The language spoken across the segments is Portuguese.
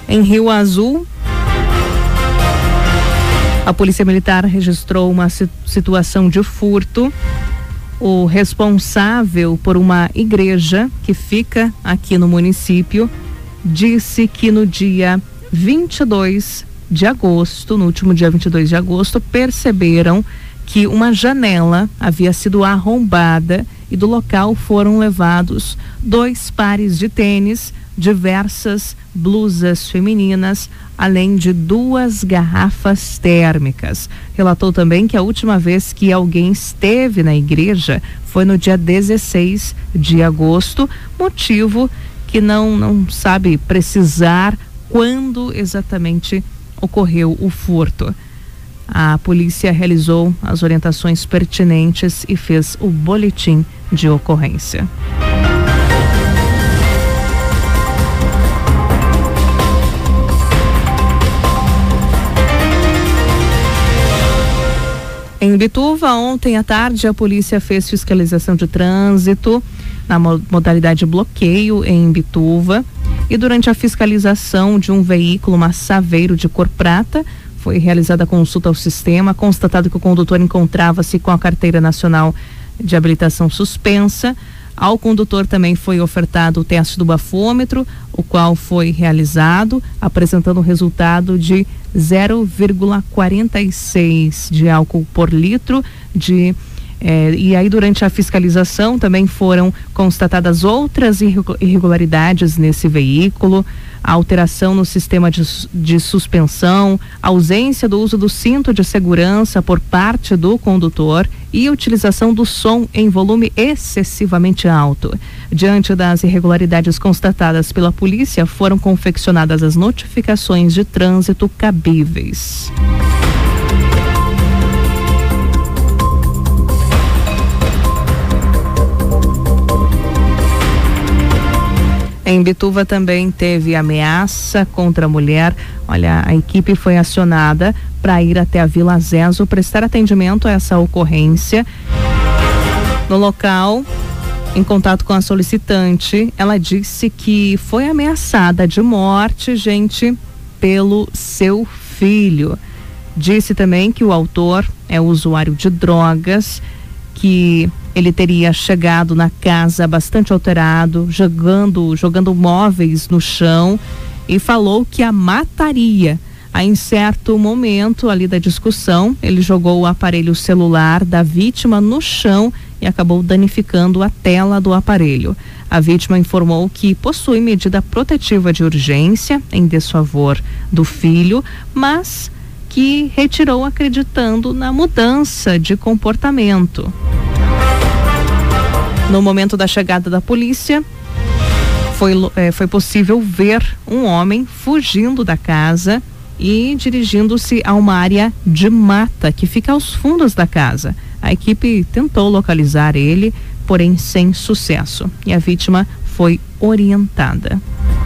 Em Rio Azul, a Polícia Militar registrou uma situação de furto. O responsável por uma igreja que fica aqui no município disse que no dia 22 de agosto, no último dia 22 de agosto, perceberam que uma janela havia sido arrombada e do local foram levados 2 pares de tênis, diversas blusas femininas, além de 2 garrafas térmicas. Relatou também que a última vez que alguém esteve na igreja foi no dia 16 de agosto, motivo que não sabe precisar quando exatamente ocorreu o furto. A polícia realizou as orientações pertinentes e fez o boletim de ocorrência. Em Imbituva, ontem à tarde, a polícia fez fiscalização de trânsito na modalidade bloqueio em Imbituva, e durante a fiscalização de um veículo, uma Saveiro de cor prata, foi realizada a consulta ao sistema, constatado que o condutor encontrava-se com a carteira nacional de habilitação suspensa. Ao condutor também foi ofertado o teste do bafômetro, o qual foi realizado, apresentando um resultado de 0,46 de álcool por litro. E aí, durante a fiscalização, também foram constatadas outras irregularidades nesse veículo: a alteração no sistema de suspensão, ausência do uso do cinto de segurança por parte do condutor e utilização do som em volume excessivamente alto. Diante das irregularidades constatadas pela polícia, foram confeccionadas as notificações de trânsito cabíveis. Em Imbituva também teve ameaça contra a mulher. Olha, a equipe foi acionada para ir até a Vila Zezo prestar atendimento a essa ocorrência. No local, em contato com a solicitante, ela disse que foi ameaçada de morte, pelo seu filho. Disse também que o autor é usuário de drogas, que ele teria chegado na casa bastante alterado, jogando móveis no chão, e falou que a mataria. Aí, em certo momento ali da discussão, ele jogou o aparelho celular da vítima no chão e acabou danificando a tela do aparelho. A vítima informou que possui medida protetiva de urgência em desfavor do filho, mas que retirou acreditando na mudança de comportamento. No momento da chegada da polícia, foi possível ver um homem fugindo da casa e dirigindo-se a uma área de mata que fica aos fundos da casa. A equipe tentou localizar ele, porém sem sucesso, e a vítima foi orientada.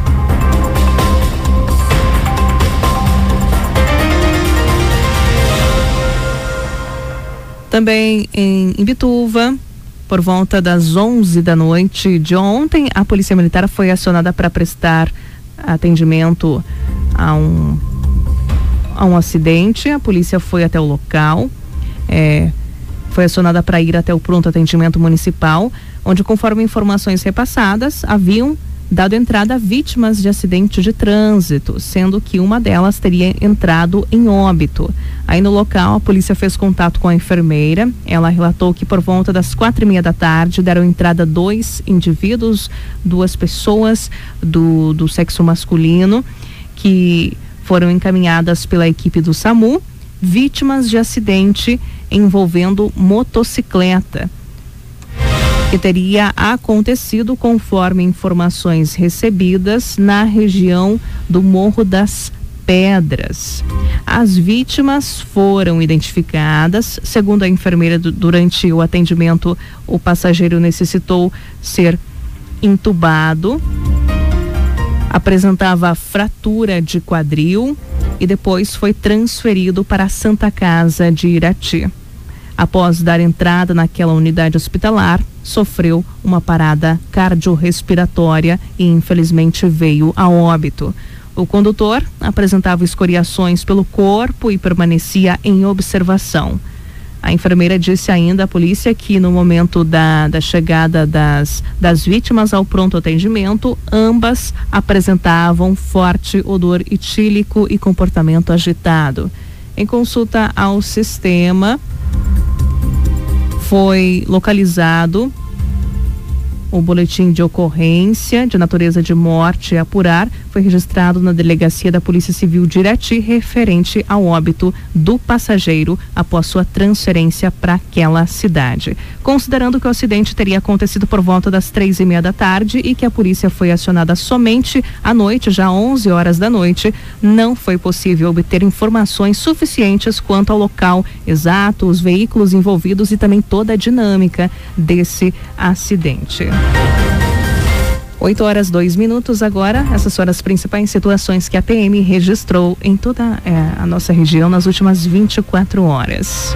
Também em Imbituva, por volta das 11 da noite de ontem, a Polícia Militar foi acionada para prestar atendimento a um acidente. A polícia foi até o local, foi acionada para ir até o pronto atendimento municipal, onde, conforme informações repassadas, haviam dado entrada a vítimas de acidente de trânsito, sendo que uma delas teria entrado em óbito. Aí no local, a polícia fez contato com a enfermeira. Ela relatou que por volta das 4:30 da tarde deram entrada 2 indivíduos, 2 pessoas do sexo masculino, que foram encaminhadas pela equipe do SAMU, vítimas de acidente envolvendo motocicleta, que teria acontecido, conforme informações recebidas, na região do Morro das Pedras. As vítimas foram identificadas. Segundo a enfermeira, durante o atendimento, o passageiro necessitou ser entubado, apresentava fratura de quadril e depois foi transferido para a Santa Casa de Irati. Após dar entrada naquela unidade hospitalar, sofreu uma parada cardiorrespiratória e infelizmente veio a óbito. O condutor apresentava escoriações pelo corpo e permanecia em observação. A enfermeira disse ainda à polícia que no momento da chegada das vítimas ao pronto atendimento, ambas apresentavam forte odor etílico e comportamento agitado. Em consulta ao sistema, foi localizado o boletim de ocorrência de natureza de morte a apurar, foi registrado na delegacia da Polícia Civil de Irati, referente ao óbito do passageiro após sua transferência para aquela cidade. Considerando que o acidente teria acontecido por volta das 3:30 da tarde e que a polícia foi acionada somente à noite, já 11 horas da noite, não foi possível obter informações suficientes quanto ao local exato, os veículos envolvidos e também toda a dinâmica desse acidente. 8h02 agora. Essas foram as principais situações que a PM registrou em toda a nossa região nas últimas 24 horas.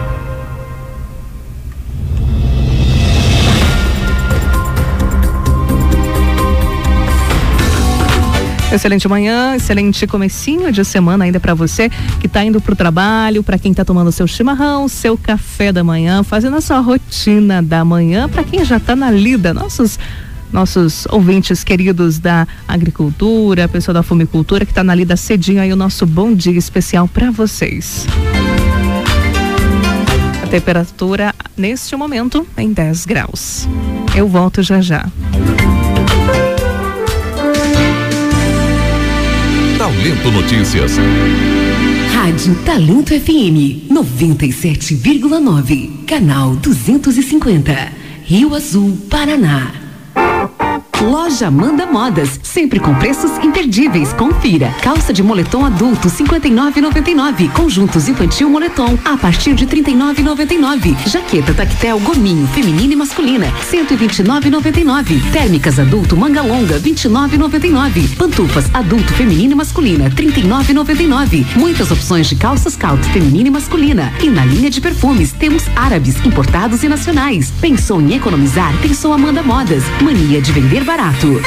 Excelente manhã, excelente comecinho de semana ainda para você que está indo para o trabalho, para quem está tomando seu chimarrão, seu café da manhã, fazendo a sua rotina da manhã, para quem já está na lida, nossos ouvintes queridos da agricultura, pessoal da fumicultura que está na lida cedinho, aí o nosso bom dia especial para vocês. A temperatura neste momento em 10 graus. Eu volto já já. Talento Notícias. Rádio Talento FM 97,9. Canal 250. Rio Azul, Paraná. Loja Amanda Modas, sempre com preços imperdíveis. Confira. Calça de moletom adulto 59,99. Conjuntos infantil moletom a partir de 39,99. Jaqueta tactel gominho feminina e masculina 129,99. Térmicas adulto manga longa 29,99. Pantufas adulto feminina e masculina 39,99. Muitas opções de calças calça feminina e masculina. E na linha de perfumes temos árabes importados e nacionais. Pensou em economizar? Pensou Amanda Modas. Mania de vender barato.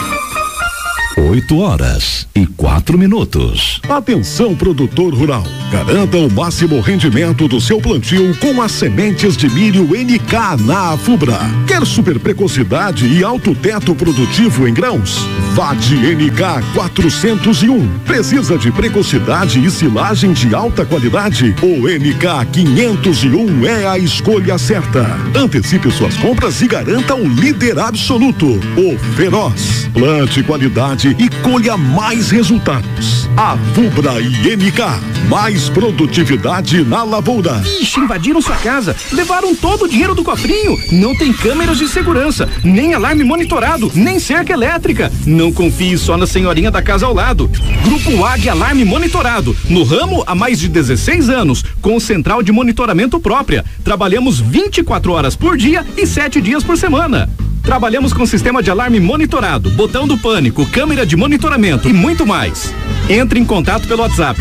8h04. Atenção, produtor rural. Garanta o máximo rendimento do seu plantio com as sementes de milho NK na Afubra. Quer super precocidade e alto teto produtivo em grãos? Vá de NK 401. Precisa de precocidade e silagem de alta qualidade? O NK 501 é a escolha certa. Antecipe suas compras e garanta o líder absoluto, o Feroz. Plante qualidade e colha mais resultados. Afubra e NK, mais produtividade na lavoura. Ixi, invadiram sua casa, levaram todo o dinheiro do cofrinho. Não tem câmeras de segurança, nem alarme monitorado, nem cerca elétrica. Não confie só na senhorinha da casa ao lado. Grupo Águia Alarme Monitorado, no ramo há mais de 16 anos, com central de monitoramento própria. Trabalhamos 24 horas por dia e 7 dias por semana. Trabalhamos com sistema de alarme monitorado, botão do pânico, câmera de monitoramento e muito mais. Entre em contato pelo WhatsApp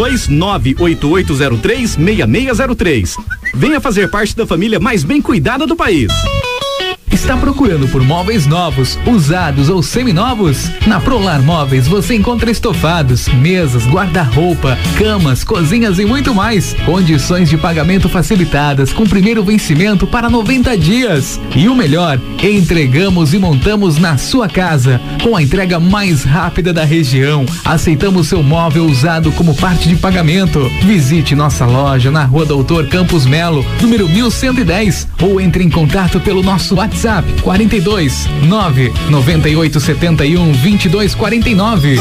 42988036603. Venha fazer parte da família mais bem cuidada do país. Está procurando por móveis novos, usados ou seminovos? Na Prolar Móveis você encontra estofados, mesas, guarda-roupa, camas, cozinhas e muito mais. Condições de pagamento facilitadas, com primeiro vencimento para 90 dias. E o melhor, entregamos e montamos na sua casa, com a entrega mais rápida da região. Aceitamos seu móvel usado como parte de pagamento. Visite nossa loja na Rua Doutor Campos Melo, número 1110, ou entre em contato pelo nosso WhatsApp 42 998 71 22 49.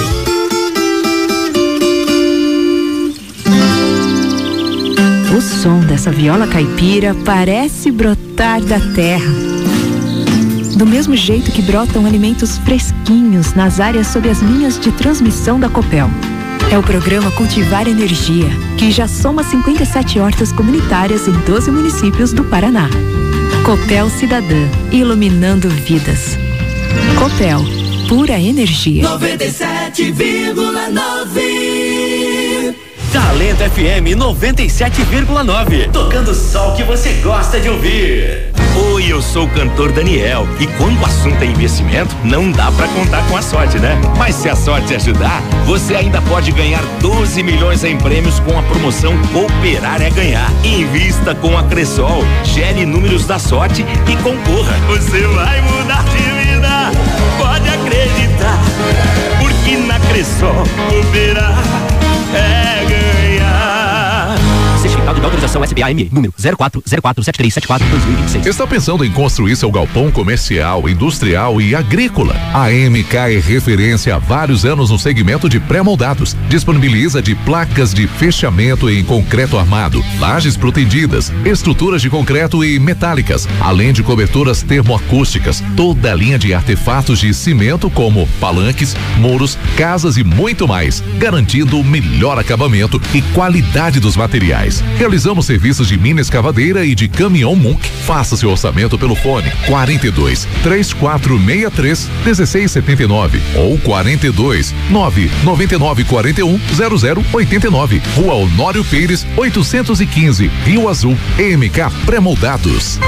O som dessa viola caipira parece brotar da terra. Do mesmo jeito que brotam alimentos fresquinhos nas áreas sob as linhas de transmissão da Copel. É o programa Cultivar Energia, que já soma 57 hortas comunitárias em 12 municípios do Paraná. Copel Cidadã, iluminando vidas. Copel, pura energia. 97,9. Talento FM 97,9. Tocando só o que você gosta de ouvir. Oi, eu sou o cantor Daniel. E quando o assunto é investimento, não dá pra contar com a sorte, né? Mas se a sorte ajudar, você ainda pode ganhar 12 milhões em prêmios com a promoção Cooperar é Ganhar. Invista com a Cressol, gere números da sorte e concorra. Você vai mudar de vida, pode acreditar, porque na Cressol cooperar é ganhar. Certificado de autorização SBAM, número 04047374-2026. Está pensando em construir seu galpão comercial, industrial e agrícola? A MK é referência há vários anos no segmento de pré-moldados. Disponibiliza de placas de fechamento em concreto armado, lajes protegidas, estruturas de concreto e metálicas, além de coberturas termoacústicas, toda a linha de artefatos de cimento como palanques, muros, casas e muito mais, garantindo o melhor acabamento e qualidade dos materiais. Realizamos serviços de mina escavadeira e de caminhão Munk. Faça seu orçamento pelo fone 42 3463 1679 ou 42 999 41 0089. Rua Honório Pires 815, Rio Azul, MK Pré-moldados.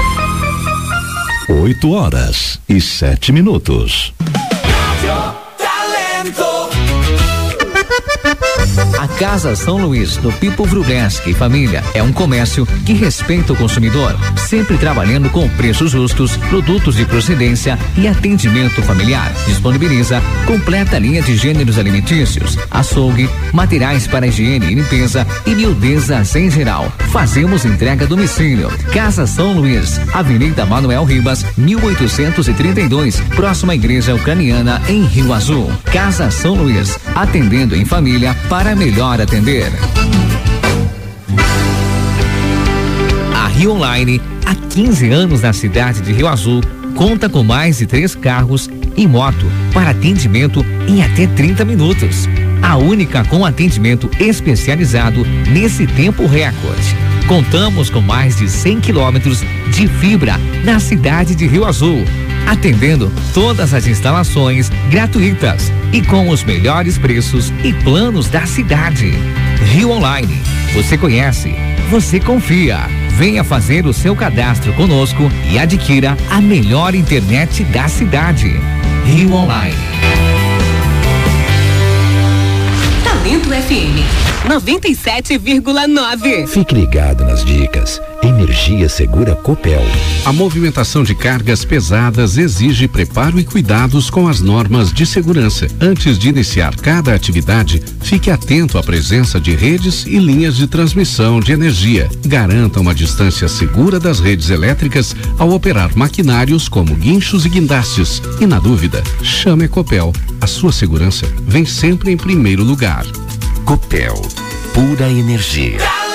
8h07. A Casa São Luís, do Pipo Vrubleski e família, é um comércio que respeita o consumidor, sempre trabalhando com preços justos, produtos de procedência e atendimento familiar. Disponibiliza completa linha de gêneros alimentícios, açougue, materiais para higiene e limpeza e miudezas em geral. Fazemos entrega a domicílio. Casa São Luís, Avenida Manuel Ribas, 1832, próxima à Igreja Ucraniana, em Rio Azul. Casa São Luís, atendendo em família para melhor atender. A Rio Online, há 15 anos na cidade de Rio Azul, conta com mais de 3 carros e moto para atendimento em até 30 minutos. A única com atendimento especializado nesse tempo recorde. Contamos com mais de 100 quilômetros de fibra na cidade de Rio Azul, atendendo todas as instalações gratuitas e com os melhores preços e planos da cidade. Rio Online, você conhece, você confia. Venha fazer o seu cadastro conosco e adquira a melhor internet da cidade. Rio Online. Talento FM 97,9. Fique ligado nas dicas. Energia segura Copel. A movimentação de cargas pesadas exige preparo e cuidados com as normas de segurança. Antes de iniciar cada atividade, fique atento à presença de redes e linhas de transmissão de energia. Garanta uma distância segura das redes elétricas ao operar maquinários como guinchos e guindastes. E na dúvida, chame a Copel. A sua segurança vem sempre em primeiro lugar. Copel, pura energia.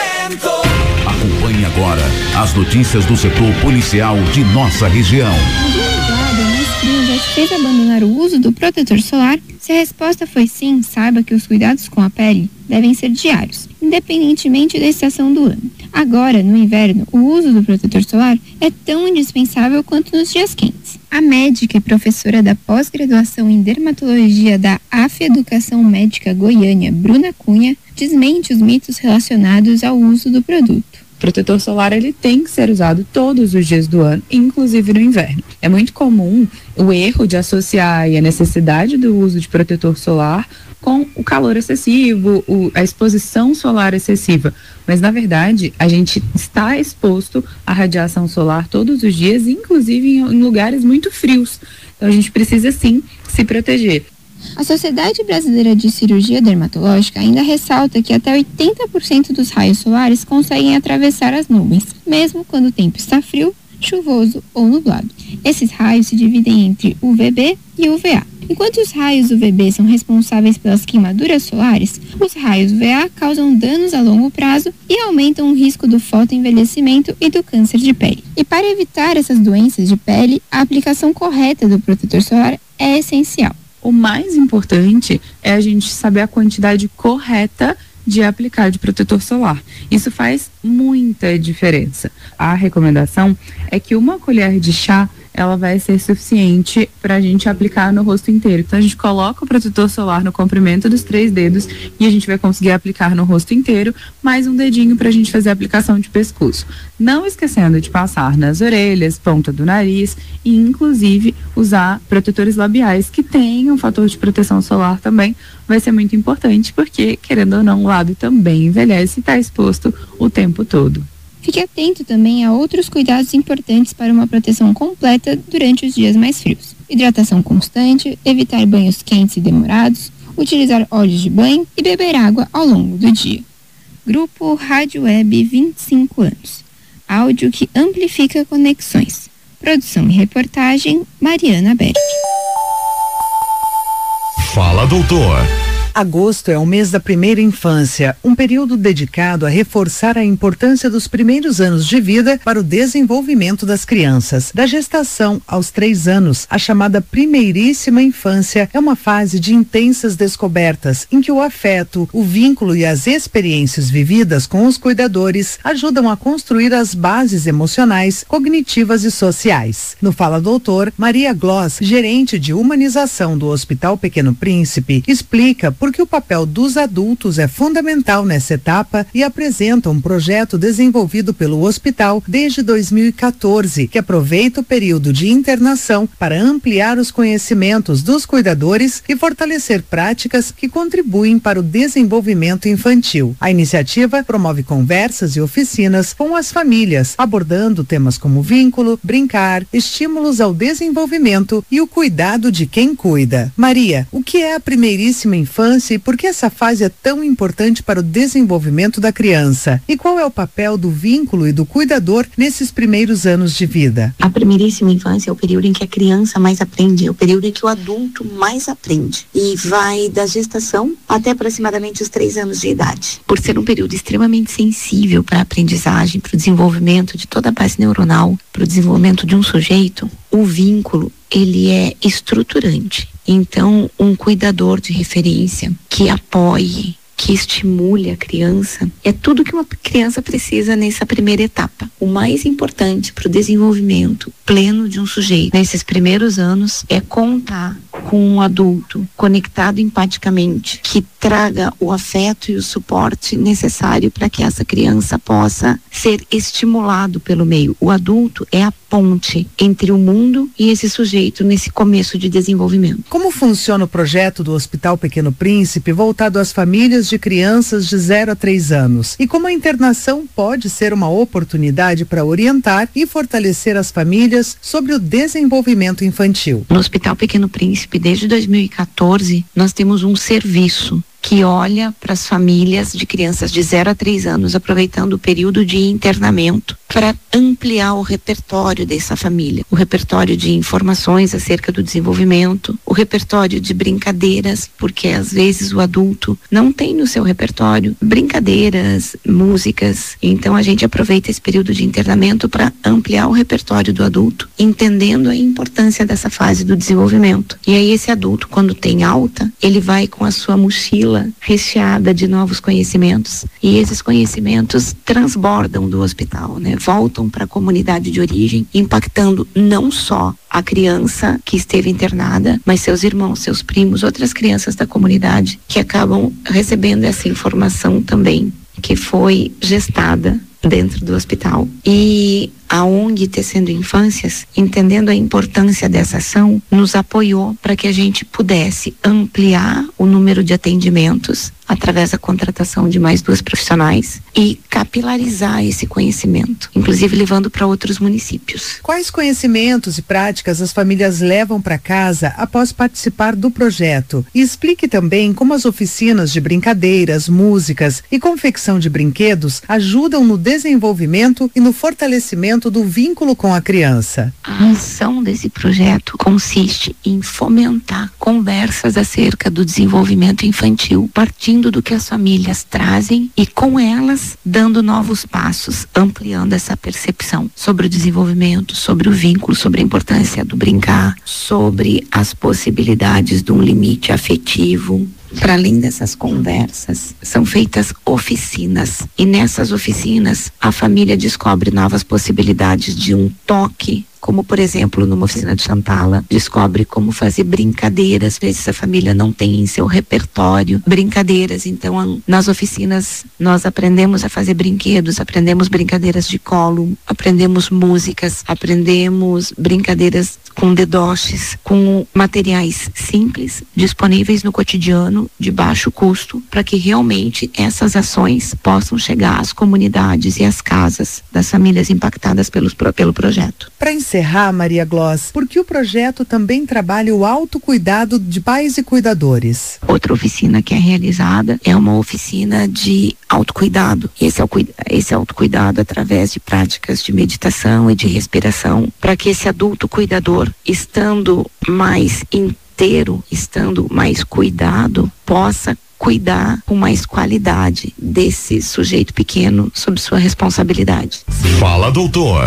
Acompanhe agora as notícias do setor policial de nossa região. Mais frio já te fez abandonar o uso do protetor solar? Se a resposta foi sim, saiba que os cuidados com a pele devem ser diários, independentemente da estação do ano. Agora, no inverno, o uso do protetor solar é tão indispensável quanto nos dias quentes. A médica e professora da pós-graduação em dermatologia da AF Educação Médica Goiânia, Bruna Cunha, desmente os mitos relacionados ao uso do produto. O protetor solar ele tem que ser usado todos os dias do ano, inclusive no inverno. É muito comum o erro de associar a necessidade do uso de protetor solar com o calor excessivo, a exposição solar excessiva. Mas, na verdade, a gente está exposto à radiação solar todos os dias, inclusive em lugares muito frios. Então, a gente precisa, sim, se proteger. A Sociedade Brasileira de Cirurgia Dermatológica ainda ressalta que até 80% dos raios solares conseguem atravessar as nuvens, mesmo quando o tempo está frio, chuvoso ou nublado. Esses raios se dividem entre UVB e UVA. Enquanto os raios UVB são responsáveis pelas queimaduras solares, os raios UVA causam danos a longo prazo e aumentam o risco do fotoenvelhecimento e do câncer de pele. E para evitar essas doenças de pele, a aplicação correta do protetor solar é essencial. O mais importante é a gente saber a quantidade correta de aplicar de protetor solar. Isso faz muita diferença. A recomendação é que 1 colher de chá ela vai ser suficiente para a gente aplicar no rosto inteiro. Então a gente coloca o protetor solar no comprimento dos 3 dedos e a gente vai conseguir aplicar no rosto inteiro, mais um dedinho para a gente fazer a aplicação de pescoço. Não esquecendo de passar nas orelhas, ponta do nariz e inclusive usar protetores labiais que tenham um fator de proteção solar também. Vai ser muito importante porque, querendo ou não, o lábio também envelhece e está exposto o tempo todo. Fique atento também a outros cuidados importantes para uma proteção completa durante os dias mais frios. Hidratação constante, evitar banhos quentes e demorados, utilizar óleos de banho e beber água ao longo do dia. Grupo Rádio Web 25 anos. Áudio que amplifica conexões. Produção e reportagem, Mariana Berti. Fala, doutor. Agosto é o mês da primeira infância, um período dedicado a reforçar a importância dos primeiros anos de vida para o desenvolvimento das crianças. Da gestação aos 3 anos, a chamada primeiríssima infância é uma fase de intensas descobertas, em que o afeto, o vínculo e as experiências vividas com os cuidadores ajudam a construir as bases emocionais, cognitivas e sociais. No Fala Doutor, Maria Gloss, gerente de humanização do Hospital Pequeno Príncipe, explica porque o papel dos adultos é fundamental nessa etapa e apresenta um projeto desenvolvido pelo hospital desde 2014, que aproveita o período de internação para ampliar os conhecimentos dos cuidadores e fortalecer práticas que contribuem para o desenvolvimento infantil. A iniciativa promove conversas e oficinas com as famílias, abordando temas como vínculo, brincar, estímulos ao desenvolvimento e o cuidado de quem cuida. Maria, o que é a primeiríssima infância e por que essa fase é tão importante para o desenvolvimento da criança? E qual é o papel do vínculo e do cuidador nesses primeiros anos de vida? A primeiríssima infância é o período em que a criança mais aprende, é o período em que o adulto mais aprende. E vai da gestação até aproximadamente os 3 anos de idade. Por ser um período extremamente sensível para a aprendizagem, para o desenvolvimento de toda a base neuronal, para o desenvolvimento de um sujeito, o vínculo, ele é estruturante. Então, um cuidador de referência que apoie, que estimule a criança, é tudo que uma criança precisa nessa primeira etapa. O mais importante para o desenvolvimento pleno de um sujeito nesses primeiros anos é contar com um adulto conectado empaticamente, que traga o afeto e o suporte necessário para que essa criança possa ser estimulado pelo meio. O adulto é a ponte entre o mundo e esse sujeito nesse começo de desenvolvimento. Como funciona o projeto do Hospital Pequeno Príncipe voltado às famílias de crianças de 0 a 3 anos? E como a internação pode ser uma oportunidade para orientar e fortalecer as famílias sobre o desenvolvimento infantil? No Hospital Pequeno Príncipe, desde 2014, nós temos um serviço que olha para as famílias de crianças de 0 a 3 anos, aproveitando o período de internamento para ampliar o repertório dessa família, o repertório de informações acerca do desenvolvimento, o repertório de brincadeiras, porque às vezes o adulto não tem no seu repertório brincadeiras, músicas. Então a gente aproveita esse período de internamento para ampliar o repertório do adulto, entendendo a importância dessa fase do desenvolvimento. E aí esse adulto, quando tem alta, ele vai com a sua mochila recheada de novos conhecimentos, e esses conhecimentos transbordam do hospital, né? Voltam para a comunidade de origem, impactando não só a criança que esteve internada, mas seus irmãos, seus primos, outras crianças da comunidade que acabam recebendo essa informação também, que foi gestada dentro do hospital. E a ONG Tecendo Infâncias, entendendo a importância dessa ação, nos apoiou para que a gente pudesse ampliar o número de atendimentos através da contratação de mais 2 profissionais e capilarizar esse conhecimento, inclusive levando para outros municípios. Quais conhecimentos e práticas as famílias levam para casa após participar do projeto? E explique também como as oficinas de brincadeiras, músicas e confecção de brinquedos ajudam no desenvolvimento e no fortalecimento do vínculo com a criança. A ação desse projeto consiste em fomentar conversas acerca do desenvolvimento infantil, partindo do que as famílias trazem e com elas dando novos passos, ampliando essa percepção sobre o desenvolvimento, sobre o vínculo, sobre a importância do brincar, sobre as possibilidades de um limite afetivo. Para além dessas conversas, são feitas oficinas, e nessas oficinas a família descobre novas possibilidades de um toque como por exemplo numa oficina de Chantala, descobre como fazer brincadeiras, às vezes a família não tem em seu repertório brincadeiras, então nas oficinas nós aprendemos a fazer brinquedos, aprendemos brincadeiras de colo, aprendemos músicas, aprendemos brincadeiras com dedoches, com materiais simples, disponíveis no cotidiano, de baixo custo, para que realmente essas ações possam chegar às comunidades e às casas das famílias impactadas pelo projeto. Para encerrar, Maria Gloss, por que o projeto também trabalha o autocuidado de pais e cuidadores? Outra oficina que é realizada é uma oficina de autocuidado. Esse autocuidado através de práticas de meditação e de respiração, para que esse adulto cuidador, estando mais inteiro, estando mais cuidado, possa cuidar com mais qualidade desse sujeito pequeno sob sua responsabilidade. Fala, doutor.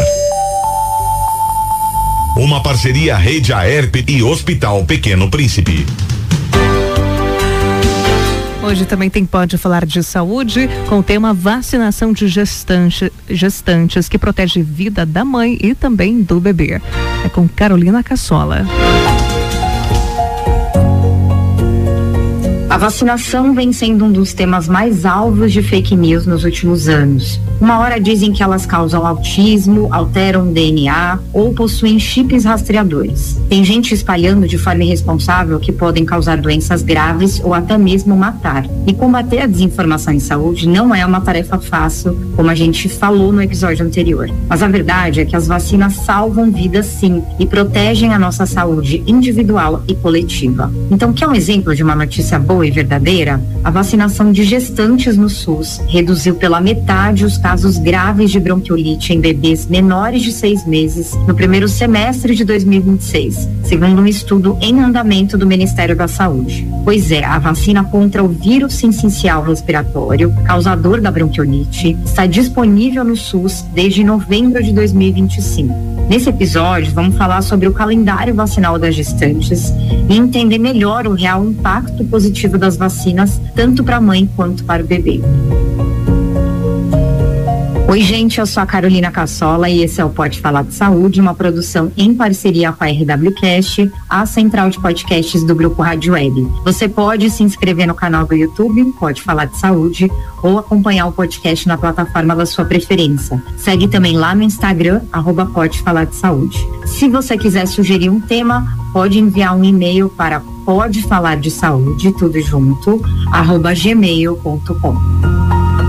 Uma parceria Rede Aerp e Hospital Pequeno Príncipe. Hoje também Pode Falar de Saúde, com o tema vacinação de gestantes, que protege a vida da mãe e também do bebê. É com Carolina Cassola. A vacinação vem sendo um dos temas mais alvos de fake news nos últimos anos. Uma hora dizem que elas causam autismo, alteram o DNA ou possuem chips rastreadores. Tem gente espalhando de forma irresponsável que podem causar doenças graves ou até mesmo matar. E combater a desinformação em saúde não é uma tarefa fácil, como a gente falou no episódio anterior. Mas a verdade é que as vacinas salvam vidas sim e protegem a nossa saúde individual e coletiva. Então, quer um exemplo de uma notícia boa e verdadeira? A vacinação de gestantes no SUS reduziu pela metade os casos graves de bronquiolite em bebês menores de 6 meses no primeiro semestre de 2026, segundo um estudo em andamento do Ministério da Saúde. Pois é, a vacina contra o vírus sincicial respiratório, causador da bronquiolite, está disponível no SUS desde novembro de 2025. Nesse episódio, vamos falar sobre o calendário vacinal das gestantes e entender melhor o real impacto positivo das vacinas, tanto para a mãe quanto para o bebê. Oi, gente, eu sou a Carolina Cassola e esse é o Pode Falar de Saúde, uma produção em parceria com a RWCast, a central de podcasts do Grupo Rádio Web. Você pode se inscrever no canal do YouTube, Pode Falar de Saúde, ou acompanhar o podcast na plataforma da sua preferência. Segue também lá no Instagram, @Pode Falar de Saúde. Se você quiser sugerir um tema, pode enviar um e-mail para podefalardesaúde, tudo junto, @gmail.com.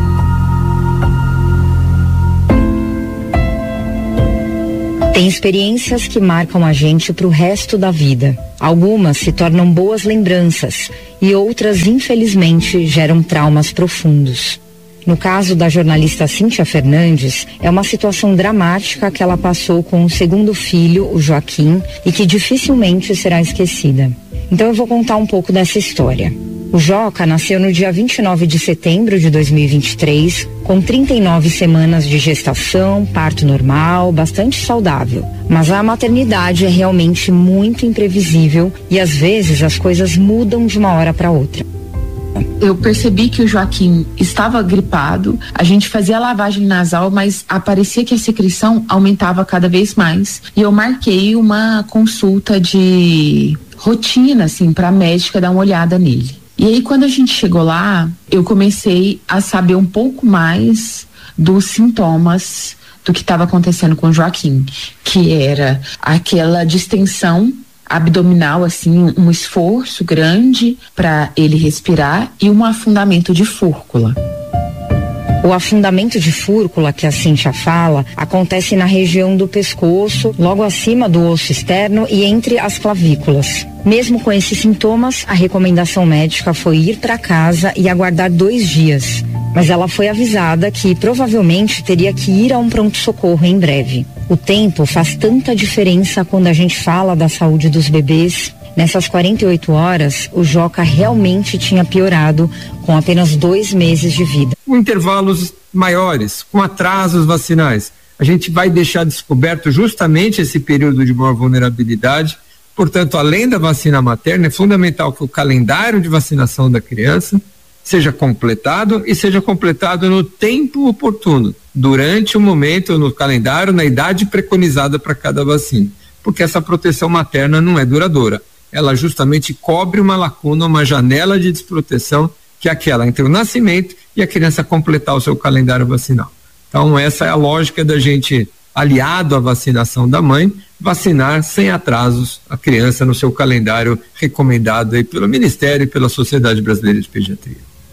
Tem experiências que marcam a gente para o resto da vida. Algumas se tornam boas lembranças e outras, infelizmente, geram traumas profundos. No caso da jornalista Cíntia Fernandes, é uma situação dramática que ela passou com o segundo filho, o Joaquim, e que dificilmente será esquecida. Então eu vou contar um pouco dessa história. O Joca nasceu no dia 29 de setembro de 2023, com 39 semanas de gestação, parto normal, bastante saudável. Mas a maternidade é realmente muito imprevisível e às vezes as coisas mudam de uma hora para outra. Eu percebi que o Joaquim estava gripado, a gente fazia lavagem nasal, mas parecia que a secreção aumentava cada vez mais. E eu marquei uma consulta de rotina, assim, para a médica dar uma olhada nele. E aí, quando a gente chegou lá, eu comecei a saber um pouco mais dos sintomas do que estava acontecendo com o Joaquim, que era aquela distensão abdominal, assim, um esforço grande para ele respirar e um afundamento de fúrcula. O afundamento de fúrcula, que a Cíntia fala, acontece na região do pescoço, logo acima do osso externo e entre as clavículas. Mesmo com esses sintomas, a recomendação médica foi ir para casa e aguardar 2 dias. Mas ela foi avisada que provavelmente teria que ir a um pronto-socorro em breve. O tempo faz tanta diferença quando a gente fala da saúde dos bebês. Nessas 48 horas, o Joca realmente tinha piorado, com apenas 2 meses de vida. Com intervalos maiores, com atrasos vacinais, a gente vai deixar descoberto justamente esse período de maior vulnerabilidade. Portanto, além da vacina materna, é fundamental que o calendário de vacinação da criança seja completado e seja completado no tempo oportuno, durante o momento, no calendário, na idade preconizada para cada vacina, porque essa proteção materna não é duradoura. Ela justamente cobre uma lacuna, uma janela de desproteção, que é aquela entre o nascimento e a criança completar o seu calendário vacinal. Então essa é a lógica da gente, aliado à vacinação da mãe, vacinar sem atrasos a criança no seu calendário recomendado aí pelo Ministério e pela Sociedade Brasileira de Pediatria.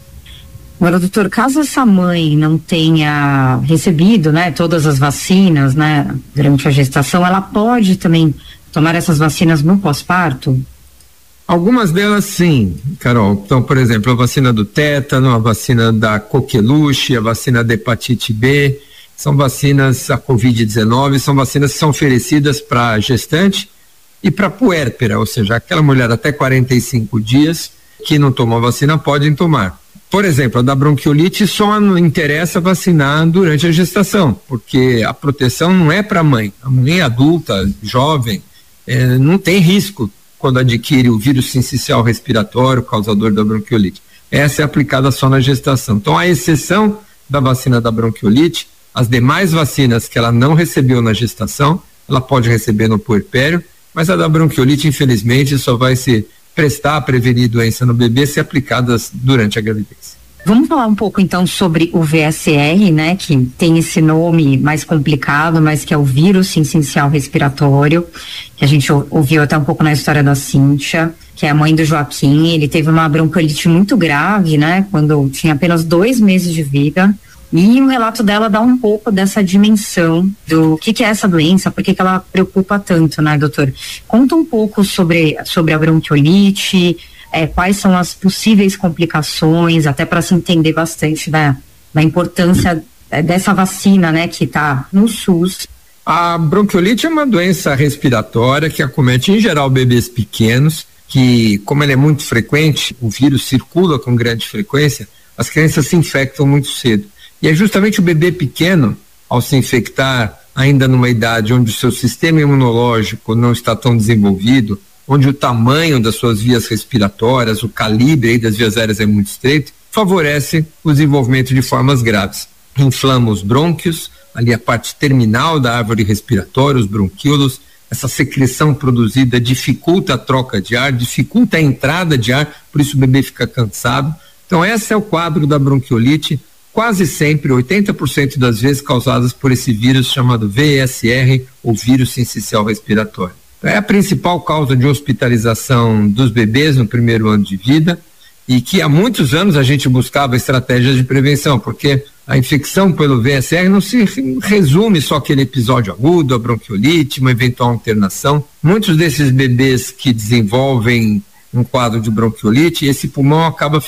Agora, doutor, caso essa mãe não tenha recebido, né, todas as vacinas, né, durante a gestação, ela pode também tomar essas vacinas no pós-parto? Algumas delas sim, Carol. Então, por exemplo, a vacina do tétano, a vacina da coqueluche, a vacina da hepatite B, são vacinas, a Covid-19, são vacinas que são oferecidas para gestante e para puérpera, ou seja, aquela mulher até 45 dias que não tomou vacina podem tomar. Por exemplo, a da bronquiolite só não interessa vacinar durante a gestação, porque a proteção não é para a mãe adulta, jovem, não tem risco quando adquire o vírus sincicial respiratório causador da bronquiolite. Essa é aplicada só na gestação. Então, à exceção da vacina da bronquiolite, as demais vacinas que ela não recebeu na gestação, ela pode receber no puerpério, mas a da bronquiolite, infelizmente, só vai se prestar a prevenir doença no bebê se aplicadas durante a gravidez. Vamos falar um pouco então sobre o VSR, né, que tem esse nome mais complicado, mas que é o vírus sincicial respiratório, que a gente ouviu até um pouco na história da Cíntia, que é a mãe do Joaquim. Ele teve uma bronquiolite muito grave, né, quando tinha apenas 2 meses de vida. E o relato dela dá um pouco dessa dimensão do que é essa doença, por que ela preocupa tanto, né, doutor? Conta um pouco sobre a bronquiolite, quais são as possíveis complicações, até para se entender bastante da importância dessa vacina, né, que está no SUS. A bronquiolite é uma doença respiratória que acomete em geral bebês pequenos, que como ela é muito frequente, o vírus circula com grande frequência, as crianças se infectam muito cedo. E é justamente o bebê pequeno, ao se infectar ainda numa idade onde o seu sistema imunológico não está tão desenvolvido, onde o tamanho das suas vias respiratórias, o calibre aí das vias aéreas é muito estreito, favorece o desenvolvimento de formas graves. Inflama os brônquios, ali a parte terminal da árvore respiratória, os bronquíolos, essa secreção produzida dificulta a troca de ar, dificulta a entrada de ar, por isso o bebê fica cansado. Então esse é o quadro da bronquiolite, quase sempre, 80% das vezes causadas por esse vírus chamado VSR, ou vírus sincicial respiratório. É a principal causa de hospitalização dos bebês no primeiro ano de vida e que há muitos anos a gente buscava estratégias de prevenção, porque a infecção pelo VSR não se resume só aquele episódio agudo, a bronquiolite, uma eventual internação. Muitos desses bebês que desenvolvem um quadro de bronquiolite, esse pulmão acaba